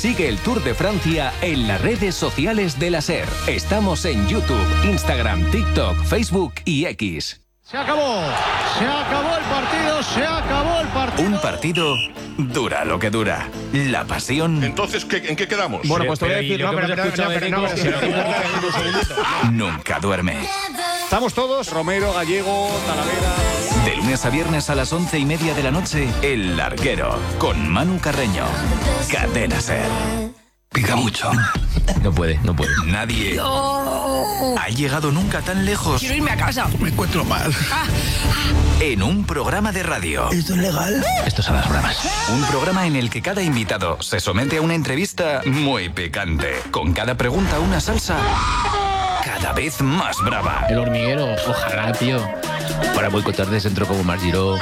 Sigue el Tour de Francia en las redes sociales de la SER. Estamos en YouTube, Instagram, TikTok, Facebook y X. Se acabó el partido, se acabó el partido. Un partido dura lo que dura. La pasión. Entonces, ¿en qué quedamos? Bueno, pues te voy a decir, Nunca duerme. Estamos todos, Romero, Gallego, Talavera. De lunes a viernes a las 11:30 de la noche, El Larguero, con Manu Carreño. Cadena SER. Pica mucho. No puede. Nadie ha llegado nunca tan lejos. Quiero irme a casa. Me encuentro mal. En un programa de radio. ¿Esto es legal? Esto son las bromas. Un programa en el que cada invitado se somete a una entrevista muy picante. Con cada pregunta una salsa cada vez más brava. El Hormiguero, ojalá, tío. Para boicotar de centro como Margiró.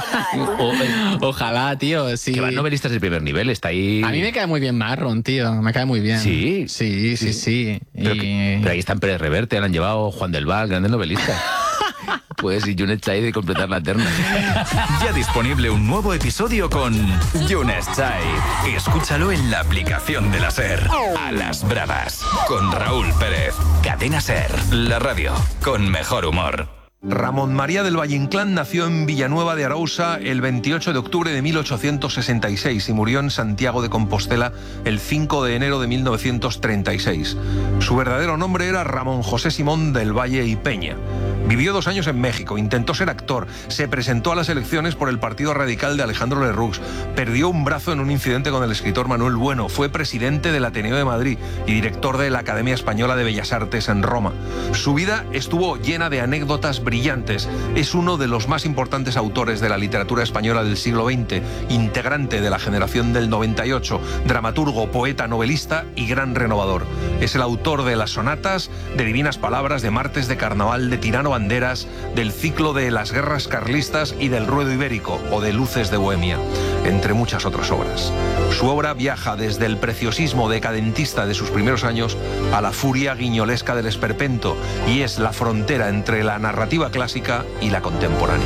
Ojalá, tío, sí. Que van novelistas de primer nivel, está ahí. A mí me cae muy bien Marron, tío. Me cae muy bien. ¿Sí? Sí. Pero ahí están Pérez Reverte, le han llevado Juan del Val, grandes novelistas. Pues y Yunes Chai de completar la terna. Ya disponible un nuevo episodio con Yunes Chai. Escúchalo en la aplicación de la SER. A las bravas. Con Raúl Pérez. Cadena SER. La radio con mejor humor. Ramón María del Valle Inclán nació en Villanueva de Arousa el 28 de octubre de 1866 y murió en Santiago de Compostela el 5 de enero de 1936. Su verdadero nombre era Ramón José Simón del Valle y Peña. Vivió 2 años en México, intentó ser actor, se presentó a las elecciones por el Partido Radical de Alejandro Lerroux, perdió un brazo en un incidente con el escritor Manuel Bueno, fue presidente del Ateneo de Madrid y director de la Academia Española de Bellas Artes en Roma. Su vida estuvo llena de anécdotas brillantes. Es uno de los más importantes autores de la literatura española del siglo XX, integrante de la generación del 98, dramaturgo, poeta, novelista y gran renovador. Es el autor de las sonatas, de Divinas Palabras, de Martes de Carnaval, de Tirano Banderas, del ciclo de Las Guerras Carlistas y del Ruedo Ibérico o de Luces de Bohemia, entre muchas otras obras. Su obra viaja desde el preciosismo decadentista de sus primeros años a la furia guiñolesca del esperpento y es la frontera entre la narrativa clásica y la contemporánea.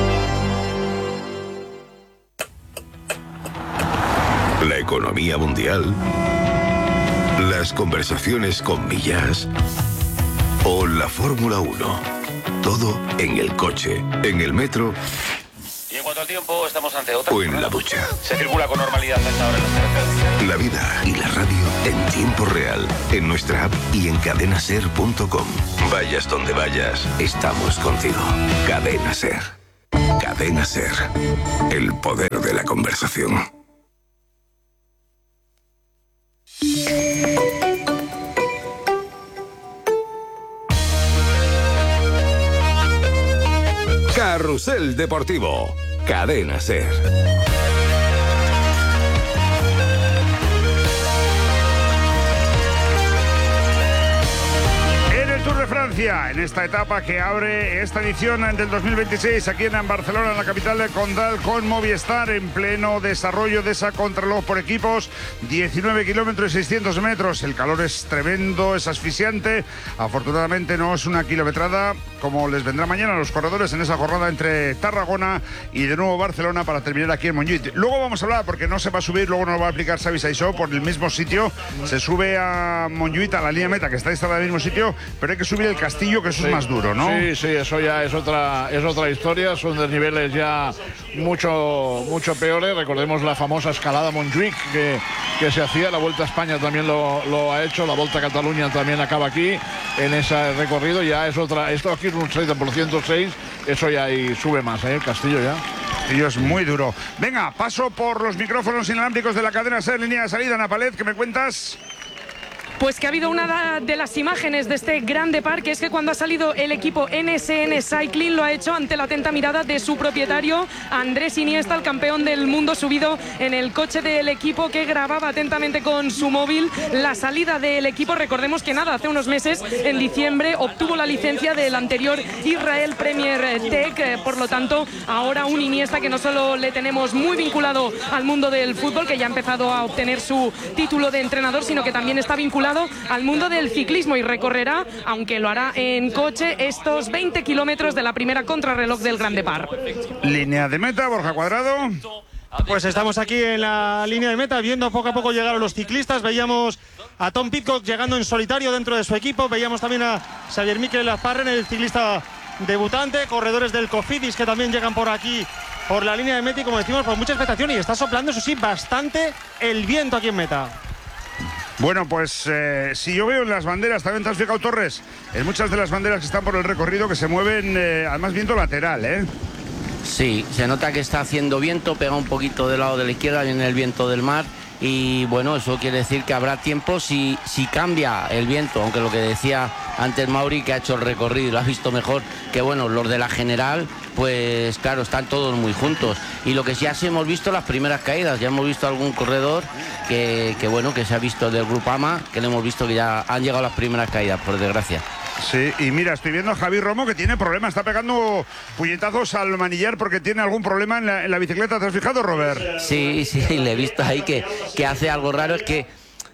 La economía mundial, las conversaciones con Millás o la Fórmula 1. Todo en el coche, en el metro. Y en cuanto al tiempo, estamos ante otra. O en la ducha. Se circula con normalidad hasta ahora en las carreteras. La vida y la radio en tiempo real, en nuestra app y en cadenaser.com. Vayas donde vayas, estamos contigo. Cadena Ser. Cadena Ser. El poder de la conversación. Carrusel Deportivo. Cadena SER. Tour de Francia, en esta etapa que abre esta edición del 2026 aquí en Barcelona, en la capital de Condal, con Movistar en pleno desarrollo de esa contrarreloj por equipos, 19 kilómetros y 600 metros. El calor es tremendo, es asfixiante. Afortunadamente no es una kilometrada como les vendrá mañana a los corredores en esa jornada entre Tarragona y de nuevo Barcelona para terminar aquí en Montjuïc. Luego vamos a hablar, porque no se va a subir, luego nos lo va a explicar Xavi Saissó, por el mismo sitio. Se sube a Montjuïc, a la línea meta, que está instalada en el mismo sitio, pero hay que subir el castillo, que eso es más duro, ¿no? Sí, eso ya es otra historia, son desniveles ya mucho peores. Recordemos la famosa escalada Montjuïc que se hacía, la Vuelta a España también lo ha hecho, la Volta a Cataluña también acaba aquí, en ese recorrido ya es otra. Esto aquí es un 30 por 106, eso ya ahí sube más, el castillo ya. Y es muy duro. Venga, paso por los micrófonos inalámbricos de la cadena SER, línea de salida. Ana Palet, ¿qué me cuentas? Pues que ha habido una de las imágenes de este grande parque, es que cuando ha salido el equipo NSN Cycling lo ha hecho ante la atenta mirada de su propietario Andrés Iniesta, el campeón del mundo, subido en el coche del equipo, que grababa atentamente con su móvil la salida del equipo. Recordemos que hace unos meses, en diciembre, obtuvo la licencia del anterior Israel Premier Tech, por lo tanto ahora un Iniesta que no solo le tenemos muy vinculado al mundo del fútbol, que ya ha empezado a obtener su título de entrenador, sino que también está vinculado al mundo del ciclismo y recorrerá, aunque lo hará en coche, estos 20 kilómetros de la primera contrarreloj del Grand Depart. Línea de meta, Borja Cuadrado. Pues estamos aquí en la línea de meta viendo poco a poco llegar a los ciclistas. Veíamos a Tom Pidcock llegando en solitario dentro de su equipo. Veíamos también a Xavier Mikel Azparren, el ciclista debutante. Corredores del Cofidis que también llegan por aquí, por la línea de meta. Y como decimos, con mucha expectación. Y está soplando, eso sí, bastante el viento aquí en meta. Bueno, pues si yo veo en las banderas, también te has fijado, Torres, en muchas de las banderas que están por el recorrido que se mueven, además viento lateral, ¿eh? Sí, se nota que está haciendo viento, pega un poquito del lado de la izquierda, viene el viento del mar y bueno, eso quiere decir que habrá tiempo si cambia el viento, aunque lo que decía antes Mauri, que ha hecho el recorrido y lo ha visto mejor, que bueno, los de la general, pues claro, están todos muy juntos. Y lo que ya sí hemos visto las primeras caídas, ya hemos visto algún corredor que bueno, que se ha visto del Grupama, que le hemos visto que ya han llegado las primeras caídas, por desgracia. Sí, y mira, estoy viendo a Javi Romo que tiene problemas, está pegando puñetazos al manillar porque tiene algún problema en la bicicleta. ¿Te has fijado, Robert? Sí, le he visto ahí que hace algo raro, es que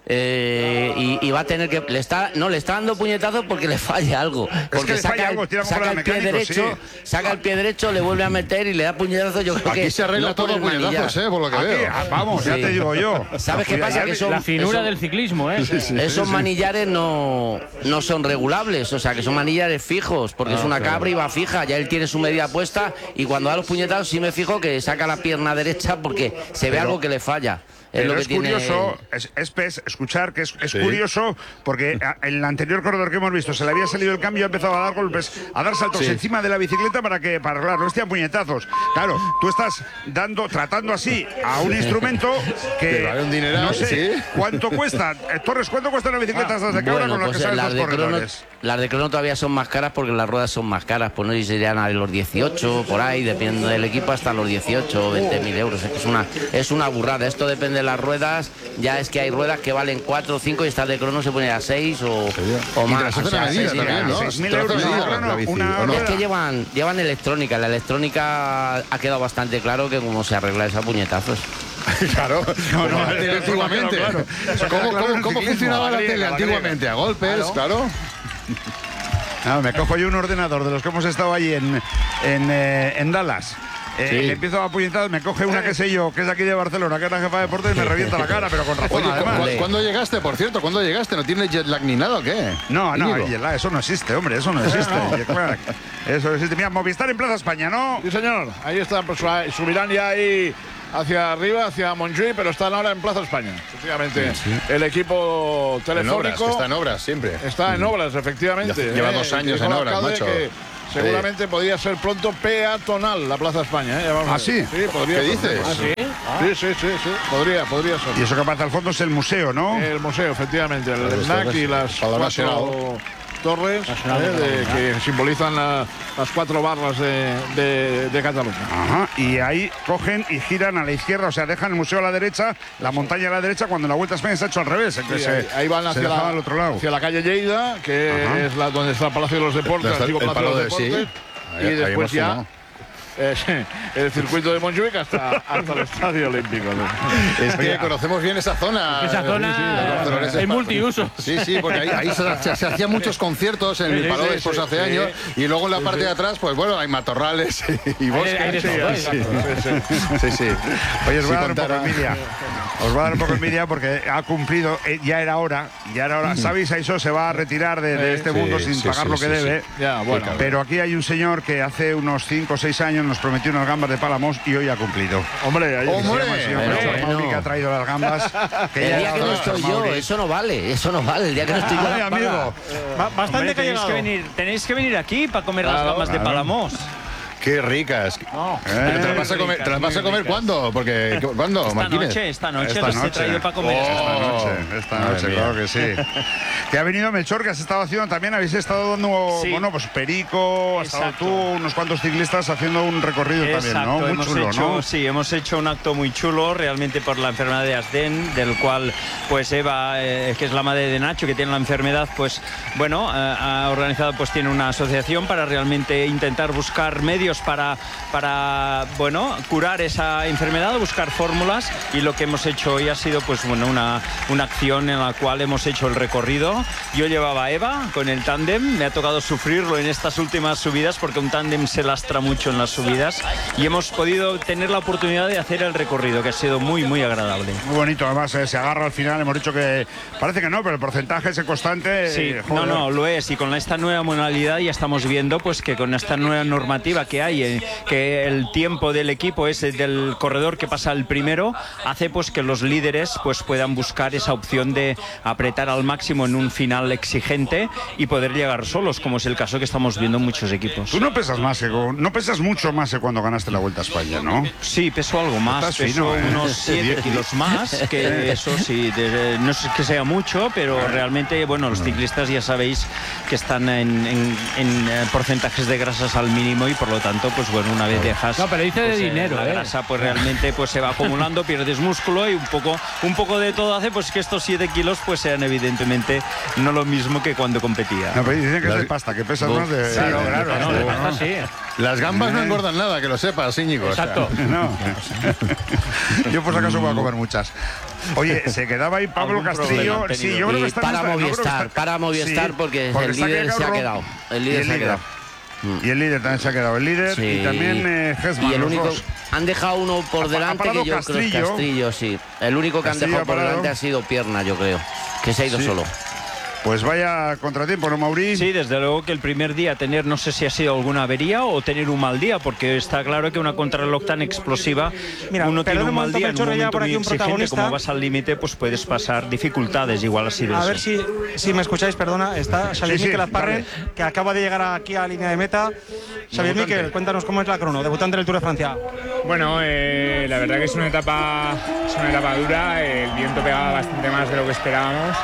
y va a tener que le está dando puñetazos porque le falla algo, porque saca el pie derecho, saca el pie derecho, le vuelve a meter y le da puñetazos. Yo creo aquí que se arregla no todo puñetazos, por lo que veo. Vamos, sí. Ya te digo yo. ¿Sabes qué pasa? Que son la finura del ciclismo, esos manillares no son regulables, o sea que son manillares fijos, porque es una cabra y va fija, ya él tiene su medida puesta y cuando da los puñetazos sí me fijo que saca la pierna derecha porque se ve algo que le falla. Pero es curioso, escuchar que es curioso porque en el anterior corredor que hemos visto se le había salido el cambio, ha empezado a dar golpes, a dar saltos encima de la bicicleta para arreglarlo. Hostia, puñetazos. Claro, tú estás tratando así a un instrumento que vale un dineral, no sé cuánto cuesta. Torres, ¿cuánto cuesta una bicicleta estas de cabra con las que salen los corredores? Las de crono todavía son más caras porque las ruedas son más caras, pues no serían a los 18, por ahí, dependiendo del equipo, hasta los 18 o 20.000 euros. Es una burrada. Esto depende de las ruedas, ya es que hay ruedas que valen 4 o 5 y estas de crono se ponen a 6 o más. O sea, 6.000 euros. Es que llevan electrónica. La electrónica ha quedado bastante claro que cómo se arregla esa puñetazos. Claro, antiguamente. ¿Cómo funcionaba la tele antiguamente? A golpes, claro. No, me cojo yo un ordenador de los que hemos estado allí en Dallas. Le empiezo a puñetar, me coge una que sé yo, que es de aquí de Barcelona, que es la jefa de deportes y me revienta la cara, pero con razón. Oye, además. ¿cuándo llegaste, por cierto? ¿Cuándo llegaste? ¿No tienes jet lag ni nada o qué? No, jet lag, eso no existe, hombre, eso no existe. Eso no existe. Mira, Movistar en Plaza España, ¿no? Sí, señor, ahí están, pues subirán ya ahí hacia arriba, hacia Montjuïc, pero están ahora en Plaza España. Efectivamente, el equipo telefónico... Está en obras siempre. Está en obras, efectivamente. Lleva 2 años en obras, macho. Seguramente podría ser pronto peatonal la Plaza España. ¿Ah, sí? Sí, podría. ¿Qué dices? ¿Ah, sí? Sí. Podría ser. Y eso que aparece al fondo es el museo, ¿no? El museo, efectivamente. El NAC y las 4 torres que simbolizan las 4 barras de Cataluña. Ajá, y ahí cogen y giran a la izquierda, o sea, dejan el museo a la derecha, la montaña a la derecha, cuando la Vuelta a España se ha hecho al revés. Ahí van al otro lado. Hacia la calle Lleida, que es donde está el Palacio de los Deportes, el antiguo Palacio de los Deportes. Y después ya... el circuito de Montjuïc hasta el Estadio Olímpico. Es que conocemos bien esa zona. Esa zona es multiuso. Sí, porque ahí se hacían muchos conciertos en el Palau Expos hace años y luego en la parte de atrás, pues bueno, hay matorrales y bosques. Sí. Oye, os voy a dar un poco de envidia. Os voy a dar un poco de envidia porque ha cumplido, ya era hora. Xavi Saisó se va a retirar de este mundo sin pagar lo que debe. Pero aquí hay un señor que hace unos 5 o 6 años nos prometió unas gambas de Palamos y hoy ha cumplido. Hombre, que ha traído las gambas. El día que no estoy yo, eso no vale. El día que no estoy yo. Amigo. Bastante que ha llegado. Tenéis que venir aquí para comer las gambas de Palamos. Qué ricas. ¿Pero te las vas a comer cuándo? Porque ¿cuándo, Martínez? Esta noche los he traído para comer. Esta noche, claro que sí. Que ha venido Melchor, que has estado haciendo también, habéis estado dando, bueno, pues Perico, has estado tú, unos cuantos ciclistas haciendo un recorrido también, ¿no? Muy chulo, ¿no? Sí, hemos hecho un acto muy chulo, realmente por la enfermedad de Asden, del cual, pues Eva, que es la madre de Nacho, que tiene la enfermedad, pues, bueno, ha organizado, pues tiene una asociación para realmente intentar buscar medios ellos para bueno, curar esa enfermedad, buscar fórmulas, y lo que hemos hecho hoy ha sido pues bueno, una acción en la cual hemos hecho el recorrido. Yo llevaba a Eva con el tándem, me ha tocado sufrirlo en estas últimas subidas porque un tándem se lastra mucho en las subidas, y hemos podido tener la oportunidad de hacer el recorrido, que ha sido muy agradable. Muy bonito, además se agarra al final, hemos dicho que parece que no, pero el porcentaje ese constante. Sí, no, lo es, y con esta nueva modalidad ya estamos viendo pues que con esta nueva normativa que hay, que el tiempo del equipo es del corredor que pasa el primero, hace pues que los líderes pues puedan buscar esa opción de apretar al máximo en un final exigente y poder llegar solos, como es el caso que estamos viendo en muchos equipos. Tú no pesas más, no pesas mucho más que cuando ganaste la Vuelta a España, ¿no? Sí, peso algo más, peso unos 7 kilos más, que eso sí, no es que sea mucho, pero realmente, bueno, los ciclistas ya sabéis que están en porcentajes de grasas al mínimo, y por lo tanto, pues bueno, una vez dejas... No, pero dice pues, de dinero, la grasa pues realmente pues se va acumulando, pierdes músculo, y un poco de todo hace pues que estos 7 kilos pues sean evidentemente no lo mismo que cuando competía. No, pero dicen que es de pasta, que pesas más de... Claro, de pasta sí. Las gambas no engordan nada, que lo sepas, Íñigo. Exacto. O sea. No. Yo por si acaso voy a comer muchas. Oye, se quedaba ahí Pablo Castillo. Sí, yo creo que está para Movistar, porque el líder se ha quedado. El líder se ha quedado. Y el líder también se ha quedado. El líder y también Hesman. Y el único... Han dejado uno por delante, que yo creo que Castillo, sí. El único que han dejado por delante ha sido Pierna, yo creo. Que se ha ido solo. Pues vaya contratiempo, ¿no, Mauri? Sí, desde luego que el primer día tener, no sé si ha sido alguna avería o tener un mal día, porque está claro que una contrarreloj tan explosiva, mira, uno tiene un mal día, en un momento muy exigente, como vas al límite, pues puedes pasar dificultades, igual ha sido a eso. ver si me escucháis, perdona, está Xavier Miquel Azparren, que acaba de llegar aquí a línea de meta. Xavier Miquel, cuéntanos cómo es la crono, debutante del Tour de Francia. Bueno, la verdad que es una etapa dura, el viento pegaba bastante más de lo que esperábamos.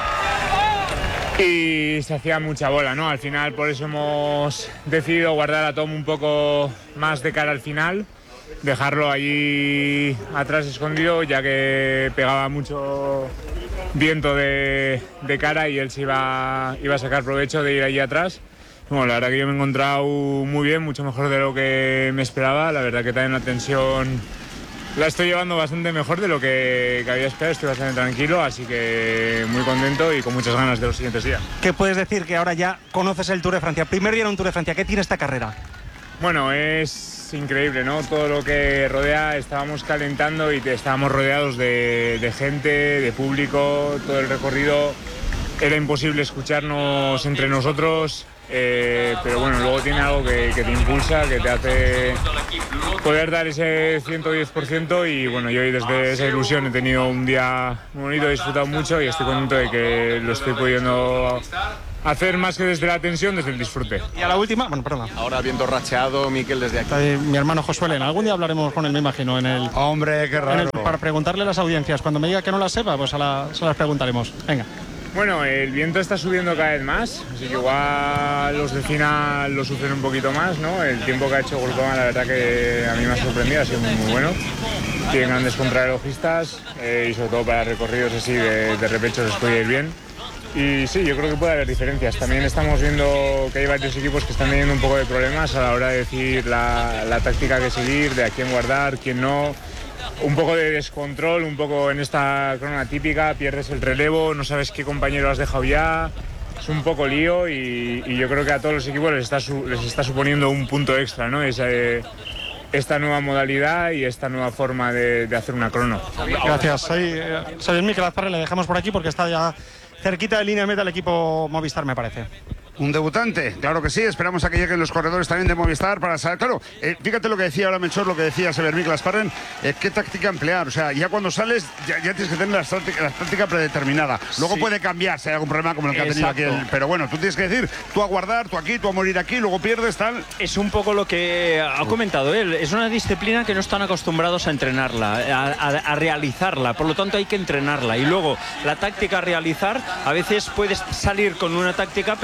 Y se hacía mucha bola, ¿no? Al final, por eso hemos decidido guardar a Tom un poco más de cara al final, dejarlo allí atrás escondido, ya que pegaba mucho viento de cara y él se iba a sacar provecho de ir allí atrás. Bueno, la verdad que yo me he encontrado muy bien, mucho mejor de lo que me esperaba. La verdad que también la tensión la estoy llevando bastante mejor de lo que había esperado, estoy bastante tranquilo, así que muy contento y con muchas ganas de los siguientes días. ¿Qué puedes decir que ahora ya conoces el Tour de Francia? Primer día en un Tour de Francia, ¿qué tiene esta carrera? Bueno, es increíble, ¿no? Todo lo que rodea, estábamos calentando y estábamos rodeados de gente, de público, todo el recorrido era imposible escucharnos entre nosotros. Pero bueno, luego tiene algo que te impulsa, que te hace poder dar ese 110%, y bueno, yo desde esa ilusión he tenido un día muy bonito, he disfrutado mucho y estoy contento de que lo estoy pudiendo hacer más que desde la tensión, desde el disfrute. Y a la última, bueno, perdón. Ahora viendo racheado, Miquel, desde aquí. Mi hermano Josué Elena, algún día hablaremos con él, me imagino, en el... Hombre, qué raro. Para preguntarle a las audiencias, cuando me diga que no las sepa, pues se las preguntaremos. Venga. Bueno, el viento está subiendo cada vez más, así que igual los de final lo sufren un poquito más, ¿no? El tiempo que ha hecho Groupama, la verdad que a mí me ha sorprendido, ha sido muy bueno. Tienen grandes contrarrelojistas y sobre todo para recorridos así de repecho les puede ir bien. Y sí, yo creo que puede haber diferencias. También estamos viendo que hay varios equipos que están teniendo un poco de problemas a la hora de decir la táctica que seguir, de a quién guardar, quién no. Un poco de descontrol, un poco en esta crono típica, pierdes el relevo, no sabes qué compañero has dejado ya, es un poco lío y yo creo que a todos los equipos les está suponiendo un punto extra, ¿no? Esta nueva modalidad y esta nueva forma de hacer una crono. Gracias. Xavier Miquel Azparren, le dejamos por aquí porque está ya cerquita de línea de meta el equipo Movistar, me parece. Un debutante, claro que sí, esperamos a que lleguen los corredores también de Movistar para saber, claro, fíjate lo que decía ahora Melchor, lo que decía Xavier Miquel Azparren, qué táctica emplear, o sea, ya cuando sales ya tienes que tener la táctica predeterminada, luego sí. Puede cambiar si hay algún problema como el que ha tenido aquí, pero bueno, tú tienes que decir, tú a guardar, tú aquí, tú a morir aquí, luego pierdes, tal. Es un poco lo que ha comentado él, es una disciplina que no están acostumbrados a entrenarla, a realizarla, por lo tanto hay que entrenarla, y luego la táctica a realizar, a veces puedes salir con una táctica, pero luego la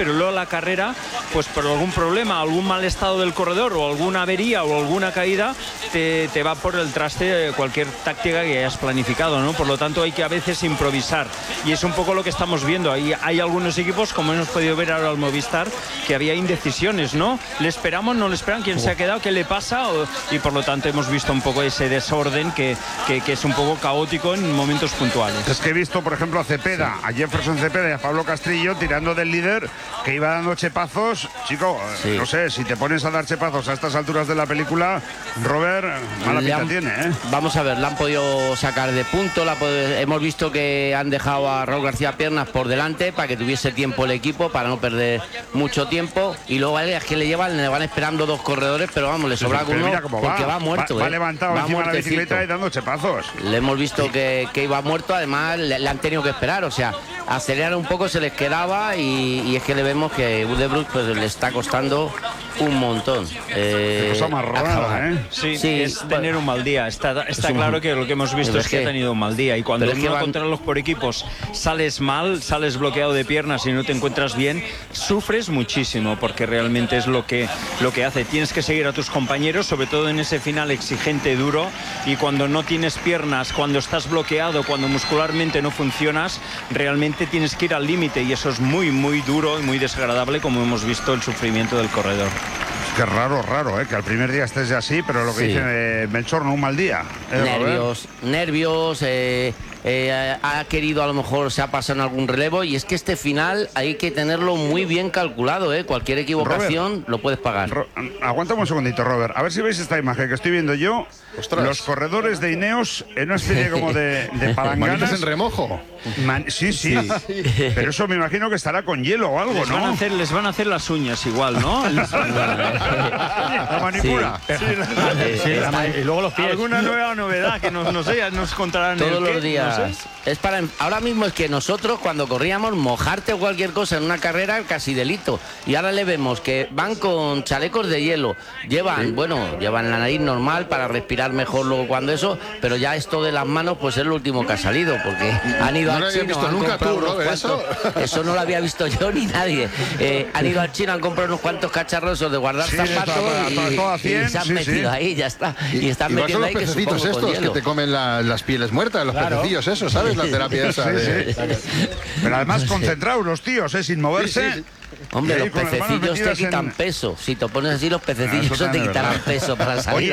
la carrera, pues por algún problema, algún mal estado del corredor o alguna avería o alguna caída, te va por el traste cualquier táctica que hayas planificado, ¿no? Por lo tanto hay que a veces improvisar y es un poco lo que estamos viendo. Hay algunos equipos, como hemos podido ver ahora al Movistar, que había indecisiones, ¿no? ¿Le esperamos, no le esperan? ¿Quién se ha quedado? ¿Qué le pasa? Y por lo tanto hemos visto un poco ese desorden que es un poco caótico en momentos puntuales. Es que he visto, por ejemplo, a Cepeda, a Jefferson Cepeda y a Pablo Castrillo tirando del líder, que iba dando chepazos. Chico, no sé, si te pones a dar chepazos a estas alturas de la película, Robert, mala pinta tiene, ¿eh? Vamos a ver, la han podido sacar de punto, hemos visto que han dejado a Raúl García Piernas por delante para que tuviese tiempo el equipo, para no perder mucho tiempo, y luego es que le van esperando 2 corredores, pero vamos, le sobra uno porque va muerto. Va levantado encima de la bicicleta y dando chepazos. Le hemos visto que iba muerto, además le han tenido que esperar, o sea, acelerar un poco se les quedaba y es que le vemos que Udebrück pues le está costando un montón. Cosa más rara, ¿eh? Sí, es tener un mal día. Está claro que lo que hemos visto es que ha tenido un mal día y cuando en una contrarreloj por equipos sales mal, sales bloqueado de piernas y no te encuentras bien, sufres muchísimo porque realmente es lo que hace. Tienes que seguir a tus compañeros, sobre todo en ese final exigente, duro, y cuando no tienes piernas, cuando estás bloqueado, cuando muscularmente no funcionas, realmente tienes que ir al límite y eso es muy, muy duro y muy desagradable, como hemos visto el sufrimiento del corredor. Es que raro, que al primer día estés así, pero lo que dice Melchor, no un mal día. Nervios, ha querido, a lo mejor se ha pasado en algún relevo, y es que este final hay que tenerlo muy bien calculado, cualquier equivocación, Robert, lo puedes pagar. Aguántame un segundito, Robert, a ver si veis esta imagen que estoy viendo yo. Ostras. Los corredores de Ineos en una especie como de palanganas en remojo. Sí, pero eso me imagino que estará con hielo o algo, ¿no? Les van a hacer las uñas igual, ¿no? La manicura. Y luego los pies. Alguna nueva novedad que nos contarán todos los días. No sé. Es para ahora mismo es que nosotros cuando corríamos, mojarte o cualquier cosa en una carrera casi delito, y ahora le vemos que van con chalecos de hielo, llevan la nariz normal para respirar mejor luego cuando eso, pero ya esto de las manos pues es lo último que ha salido, porque han ido al chino, han comprado unos cuantos, eso no lo había visto yo ni nadie, han ido al chino, han comprado unos cuantos cacharros de guardar zapatos y se han metido ahí, ya está, y están metiendo ahí los pececitos estos que te comen las pieles muertas, los pececillos esos, ¿sabes? La terapia esa pero además concentrados los tíos, sin moverse. Hombre, los pececillos te quitan peso. Si te pones así, los pececillos te quitarán peso para salir.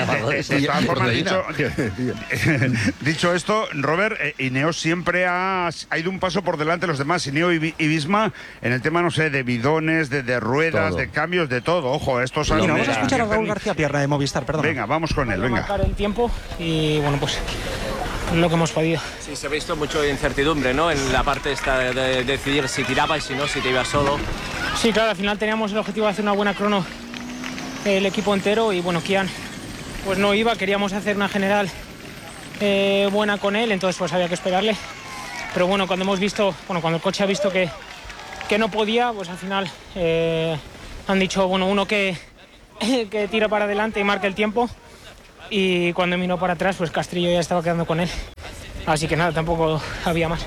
Dicho esto, Robert, Ineos siempre ha ido un paso por delante de los demás. Ineos y Visma en el tema, no sé, de bidones, de ruedas, todo, de cambios, de todo. Ojo, estos años. Vamos a escuchar a Raúl García Pierna de Movistar, perdón. Venga, vamos con él, venga. Marcar el tiempo y bueno, pues lo que hemos podido. Sí, se ha visto mucho de incertidumbre, ¿no? En la parte esta de decidir si tiraba y si no, si te ibas solo. Sí, claro, al final teníamos el objetivo de hacer una buena crono el equipo entero y bueno, Kian pues no iba, queríamos hacer una general buena con él, entonces pues había que esperarle. Pero bueno, cuando el coche ha visto que no podía, pues al final han dicho, bueno, uno que tira para adelante y marque el tiempo. Y cuando miró para atrás, pues Castrillo ya estaba quedando con él. Así que nada, tampoco había más.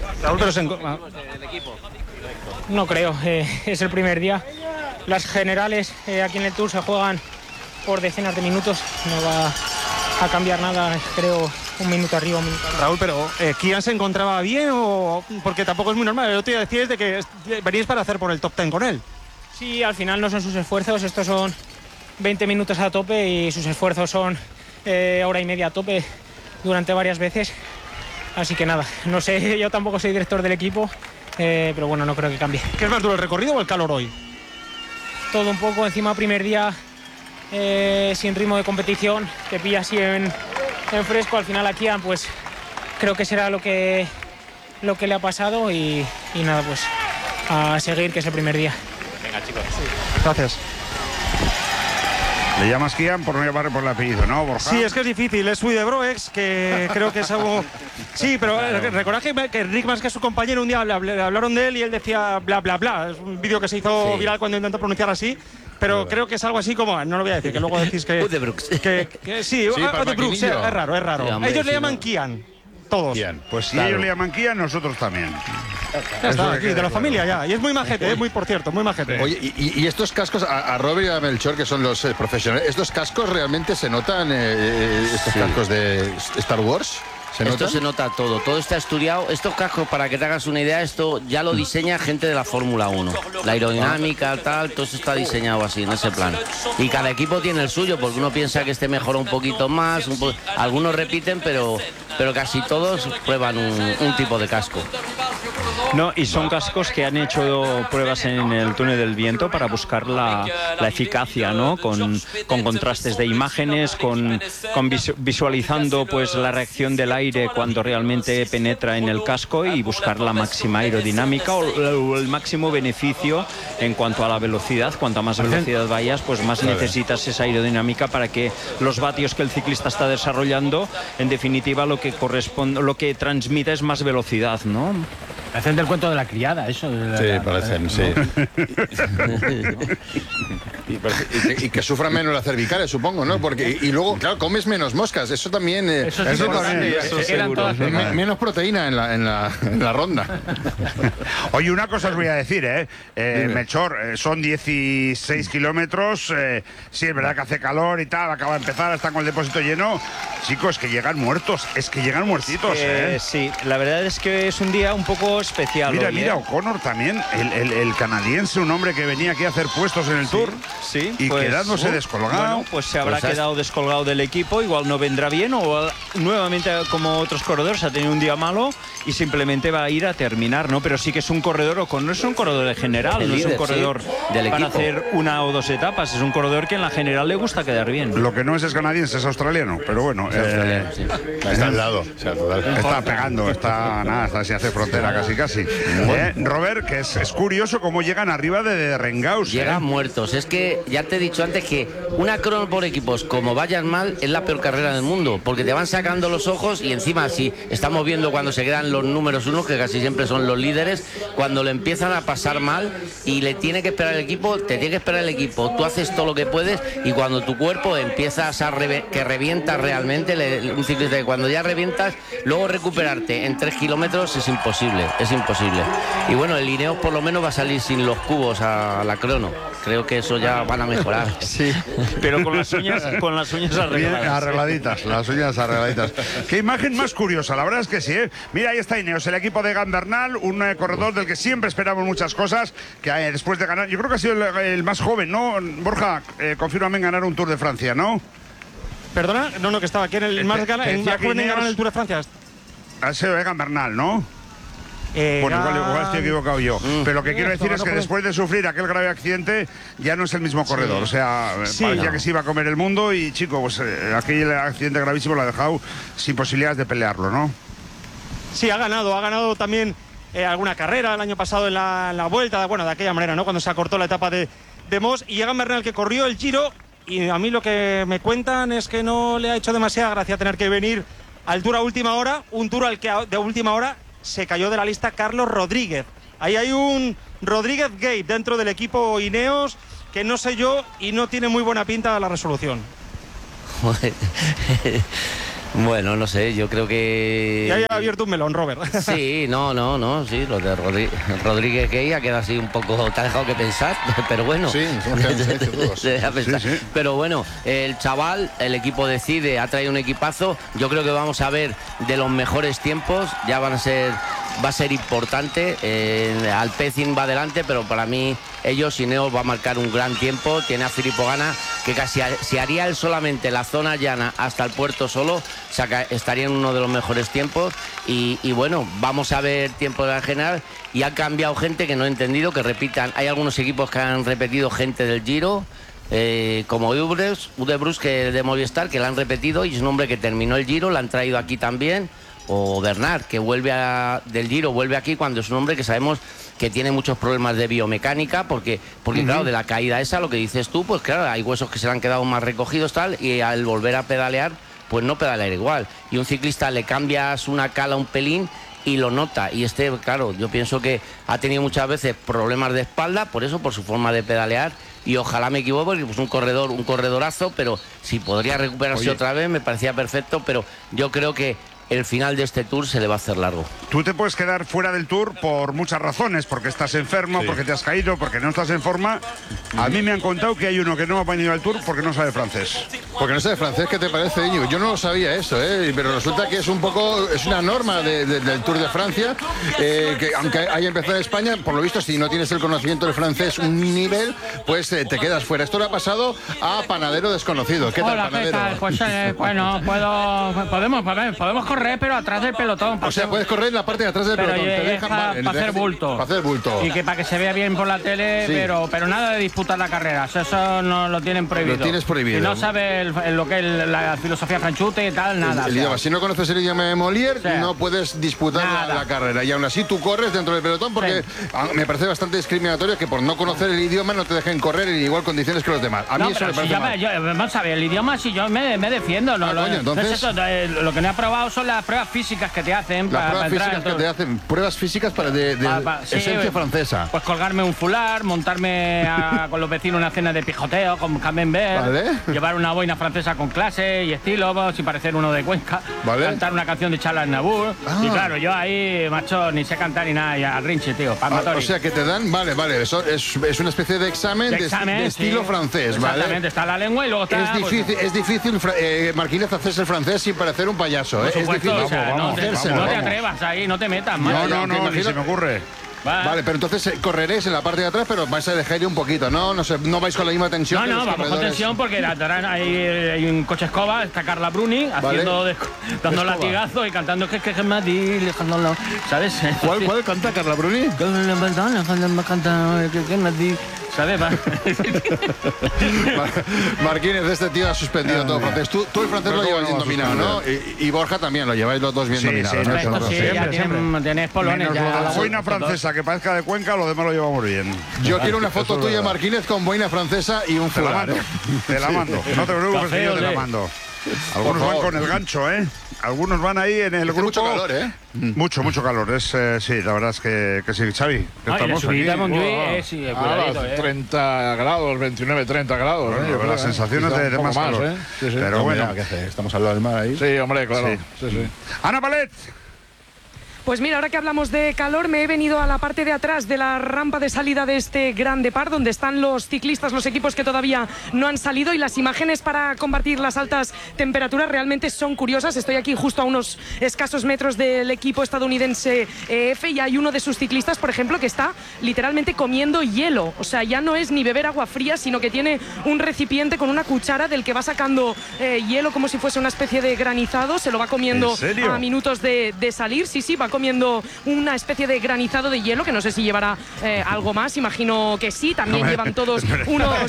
No creo, es el primer día. Las generales aquí en el Tour se juegan por decenas de minutos. No va a cambiar nada, creo, un minuto arriba, un minuto arriba. Raúl, pero ¿Kian se encontraba bien o...? Porque tampoco es muy normal. El otro día decíais de que veníais para hacer por el top 10 con él. Sí, al final no son sus esfuerzos. Estos son 20 minutos a tope y sus esfuerzos son hora y media a tope durante varias veces. Así que nada, no sé, yo tampoco soy director del equipo, pero bueno, no creo que cambie. ¿Qué es más duro, el recorrido o el calor hoy? Todo un poco, encima primer día sin ritmo de competición, te pilla así en fresco. Al final aquí pues creo que será lo que le ha pasado y nada, pues a seguir, que es el primer día. Venga, chicos. Gracias. Le llamas Kian por no llamarle por el apellido, ¿no, Borja? Sí, es que es difícil. Es Udebrück, que creo que es algo... Sí, pero recordad que Rick, más que su compañero, un día hablaron de él y él decía bla, bla, bla. Es un vídeo que se hizo viral cuando intentó pronunciar así. Pero creo que es algo así como... No lo voy a decir, que luego decís que... Udebrück. Sí, Udebrück, sí, es raro. Sí, hombre, ellos le llaman Kian. Todos. Kian. Pues si ellos le llaman Kian, nosotros también. Ya está, aquí, de la familia ya. Y es muy majete, muy por cierto, muy majete. Oye, y estos cascos, a Robert y a Melchor, que son los profesionales, ¿estos cascos realmente se notan, estos cascos de Star Wars? Esto se nota todo está estudiado. Estos cascos, para que te hagas una idea, esto ya lo diseña gente de la Fórmula 1. La aerodinámica, tal, todo eso está diseñado así, en ese plan. Y cada equipo tiene el suyo, porque uno piensa que este mejora un poquito más, algunos repiten, pero casi todos prueban un tipo de casco. No, y son cascos que han hecho pruebas en el túnel del viento para buscar la eficacia, ¿no? Con contrastes de imágenes, visualizando pues la reacción del aire cuando realmente penetra en el casco y buscar la máxima aerodinámica o el máximo beneficio en cuanto a la velocidad. Cuanto más velocidad vayas, pues más necesitas esa aerodinámica para que los vatios que el ciclista está desarrollando, en definitiva, lo que transmite es más velocidad, ¿no? Hacen del cuento de la criada, eso. Sí, parecen, sí. Y que sufran menos las cervicales, supongo, ¿no? Porque y luego, claro, comes menos moscas. Eso también. Eso seguro. Menos proteína en la ronda. Oye, una cosa os voy a decir, Melchor, son 16 kilómetros. Sí, es verdad que hace calor y tal, acaba de empezar, están con el depósito lleno. Chicos, que llegan muertos, es que llegan muertitos, Sí, la verdad es que es un día un poco especial. Mira, O'Connor también, el canadiense, un hombre que venía aquí a hacer puestos en el Tour. Sí, y pues, quedándose descolgado. Bueno, pues se habrá quedado descolgado del equipo, igual no vendrá bien, o nuevamente, como otros corredores, ha tenido un día malo y simplemente va a ir a terminar, ¿no? Pero sí que es un corredor, o no es un corredor de general, no es un corredor del para equipo. Hacer una o dos etapas, es un corredor que en la general le gusta quedar bien. Lo que no es canadiense, es australiano, pero bueno. Está al lado. Está pegando, está si hace frontera casi. Robert, que es curioso cómo llegan arriba de Rengaus. Llegan muertos. Es que ya te he dicho antes que una crono por equipos, como vayan mal, es la peor carrera del mundo, porque te van sacando los ojos y encima, si estamos viendo cuando se quedan los números uno, que casi siempre son los líderes, cuando le empiezan a pasar mal y le tiene que esperar el equipo, te tiene que esperar el equipo. Tú haces todo lo que puedes y cuando tu cuerpo empiezas que revientas realmente, un ciclista que cuando ya revientas, luego recuperarte en 3 kilómetros es imposible. Y bueno, el Ineos por lo menos va a salir sin los cubos a la crono. Creo que eso ya van a mejorar. Sí, pero con las uñas arregladas. Bien arregladitas, las uñas arregladitas. Qué imagen más curiosa, la verdad es que sí, ¿eh? Mira, ahí está Ineos, el equipo de Egan Bernal, un corredor del que siempre esperamos muchas cosas, que después de ganar, yo creo que ha sido el más joven, ¿no? Borja, confírmame en ganar un Tour de Francia, ¿no? Perdona, no, que estaba aquí en el más joven en ganar el Tour de Francia. Ha sido Egan Bernal, ¿no? Bueno, igual estoy equivocado yo. Pero lo que quiero decir es que después de sufrir aquel grave accidente, ya no es el mismo corredor. O sea, parecía que se iba a comer el mundo y, chico, pues aquel accidente gravísimo lo ha dejado sin posibilidades de pelearlo, ¿no? Sí, ha ganado también alguna carrera el año pasado en la vuelta, bueno, de aquella manera, ¿no? Cuando se acortó la etapa de Moss, y Egan Bernal, que corrió el Giro, y a mí lo que me cuentan es que no le ha hecho demasiada gracia tener que venir al Tour a última hora, un Tour al que de última hora se cayó de la lista Carlos Rodríguez. Ahí hay un Rodríguez Gate dentro del equipo Ineos que no sé yo y no tiene muy buena pinta la resolución. Bueno, no sé, yo creo que... Ya había abierto un melón, Robert. Sí, sí, lo de Rodríguez Gay ha quedado así un poco, te ha dejado que pensar, pero bueno. Sí, sí. Pero bueno, el chaval, el equipo decide, ha traído un equipazo, yo creo que vamos a ver de los mejores tiempos, ya va a ser importante, Alpecin va adelante, pero para mí Ineos va a marcar un gran tiempo, tiene a Filippo Ganna, que casi si haría él solamente la zona llana hasta el puerto solo, estaría en uno de los mejores tiempos y bueno, vamos a ver tiempo de la general y ha cambiado gente que no he entendido, que repitan, hay algunos equipos que han repetido gente del Giro, como Udebrus, que de Movistar, que la han repetido y es un hombre que terminó el Giro, la han traído aquí también, o Bernard, que del Giro vuelve aquí cuando es un hombre que sabemos que tiene muchos problemas de biomecánica porque claro, de la caída esa, lo que dices tú, pues claro, hay huesos que se le han quedado más recogidos tal, y al volver a pedalear, pues no pedalear igual, y un ciclista le cambias una cala un pelín y lo nota, y claro, yo pienso que ha tenido muchas veces problemas de espalda, por su forma de pedalear, y ojalá me equivoque, porque pues un corredorazo, pero si podría recuperarse otra vez, me parecía perfecto, pero yo creo que el final de este Tour se le va a hacer largo. Tú te puedes quedar fuera del Tour por muchas razones, porque estás enfermo, porque te has caído, porque no estás en forma. A mí me han contado que hay uno que no ha venido al Tour porque no sabe francés. Porque no sabe francés, ¿qué te parece, Íñigo? Yo no lo sabía eso, pero resulta que es una norma del Tour de Francia, que aunque haya empezado en España, por lo visto, si no tienes el conocimiento del francés un nivel, pues te quedas fuera. Esto le ha pasado a Panadero Desconocido. ¿Qué tal, Hola, Panadero? ¿qué tal? Pues bueno, podemos correr, pero atrás del pelotón. O sea, puedes correr en la parte de atrás del pelotón. Te dejan para hacer bulto. Para hacer bulto. Y que para que se vea bien por la tele, Sí. pero nada de disputar la carrera. Eso no lo tienen prohibido. Lo tienes prohibido. Si no sabes lo que es la filosofía franchute y tal, nada. El idioma. Si no conoces el idioma de Molière, no puedes disputar la carrera. Y aún así tú corres dentro del pelotón porque me parece bastante discriminatorio que por no conocer el idioma no te dejen correr en igual condiciones que los demás. A mí eso me parece mal. Vamos a ver, el idioma, si yo me defiendo. Entonces, lo que no he probado son las pruebas físicas que te hacen. Las pruebas físicas que te hacen. Pruebas físicas de esencia francesa. Pues colgarme un fular, montarme con los vecinos una cena de pijoteo con camembert, llevar una boina francesa con clase y estilo, sin parecer uno de Cuenca, cantar una canción de Charles Aznavour. Y claro, yo ahí, macho, ni sé cantar ni nada, y al rinche, tío. O sea que te dan, vale, eso es una especie de examen de estilo francés, ¿vale? Exactamente, está la lengua y luego está... Es difícil, Marquínez, hacerse el francés sin parecer un payaso, ¿eh? Por supuesto, es difícil. no te atrevas ahí, no te metas. No, ni se me ocurre. Vale, pero entonces correréis en la parte de atrás, pero vais a dejar ir un poquito, ¿no? No vais con la misma tensión. No, vamos con tensión porque hay un coche escoba, está Carla Bruni dando latigazos y cantando que es Madrid, ¿sabes? ¿Cuál canta Carla Bruni? ¿Sabes? Marquínez, este tío ha suspendido todo francés. Tú el francés lo llevas bien dominado, ¿no? Y Borja también, lo lleváis los dos bien dominados. Esto sí, ya tenés polones. La boina francesa que parezca de Cuenca, lo demás lo llevamos bien. Yo quiero una foto tuya, Marquínez, con boina francesa y un fular. Te la mando. No te preocupes, que yo te la mando. Algunos van con el gancho, ¿eh? Algunos van ahí en el grupo. Mucho calor, ¿eh? Mucho calor. Sí, la verdad es que sí, Xavi. Estamos aquí. 30 grados, 29, 30 grados. Las sensaciones de más calor. Sí. Pero bueno. Estamos al lado del mar ahí. Sí, hombre, claro. Sí. Ana Palet. Pues mira, ahora que hablamos de calor, me he venido a la parte de atrás de la rampa de salida de este Gran Depart, donde están los ciclistas, los equipos que todavía no han salido, y las imágenes para combatir las altas temperaturas realmente son curiosas. Estoy aquí justo a unos escasos metros del equipo estadounidense EF y hay uno de sus ciclistas, por ejemplo, que está literalmente comiendo hielo. O sea, ya no es ni beber agua fría, sino que tiene un recipiente con una cuchara del que va sacando hielo como si fuese una especie de granizado. Se lo va comiendo a minutos de salir. Sí, va comiendo una especie de granizado de hielo, que no sé si llevará algo más, imagino que sí, también llevan todos unos...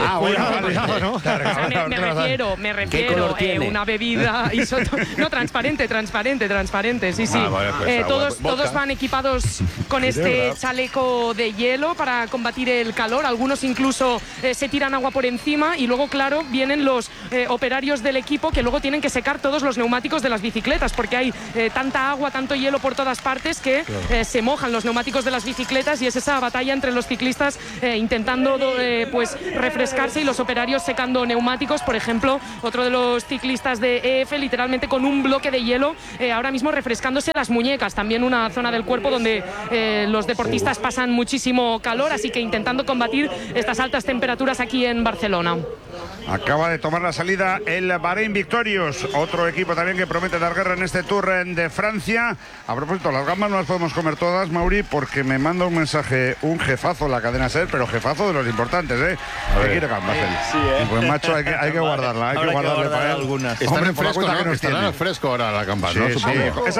Me refiero, una bebida transparente, sí. Todos van equipados con este chaleco de hielo para combatir el calor, algunos incluso se tiran agua por encima y luego, claro, vienen los operarios del equipo que luego tienen que secar todos los neumáticos de las bicicletas, porque hay tanta agua, tanto hielo por todas partes que se mojan los neumáticos de las bicicletas, y es esa batalla entre los ciclistas intentando pues refrescarse y los operarios secando neumáticos. Por ejemplo, otro de los ciclistas de EF literalmente con un bloque de hielo ahora mismo refrescándose las muñecas, también una zona del cuerpo donde los deportistas pasan muchísimo calor, así que intentando combatir estas altas temperaturas aquí en Barcelona. Acaba de tomar la salida el Bahrein Victorious, otro equipo también que promete dar guerra en este Tour de Francia. A propósito, las gambas no las podemos comer todas, Mauri, porque me manda un mensaje un jefazo en la cadena SER, pero jefazo de los importantes, ¿eh? ¿Qué quiere gambas él? Pues macho, hay que guardarla, hay que guardarle para él. Están en fresco, ¿no? Estarán al fresco ahora las gambas, ¿no? Supongo.